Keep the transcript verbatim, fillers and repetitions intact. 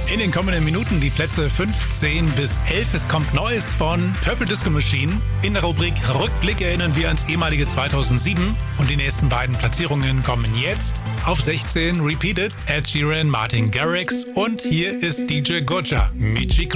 In den kommenden Minuten die Plätze fünfzehn bis elf. Es kommt Neues von Purple Disco Machine. In der Rubrik Rückblick erinnern wir ans ehemalige zweitausendsieben. Und die nächsten beiden Platzierungen kommen jetzt. Auf sechzehn Repeated, Ed Sheeran, Martin Garrix. Und hier ist D J Gotcha, Michiko.